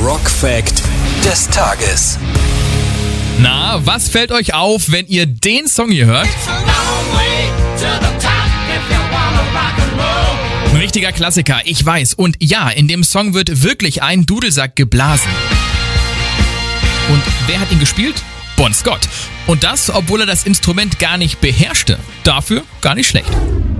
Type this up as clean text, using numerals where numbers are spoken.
Rock-Fact des Tages. Na, was fällt euch auf, wenn ihr den Song hier hört? Ein richtiger Klassiker, ich weiß. Und ja, in dem Song wird wirklich ein Dudelsack geblasen. Und wer hat ihn gespielt? Bon Scott. Und das, obwohl er das Instrument gar nicht beherrschte. Dafür gar nicht schlecht.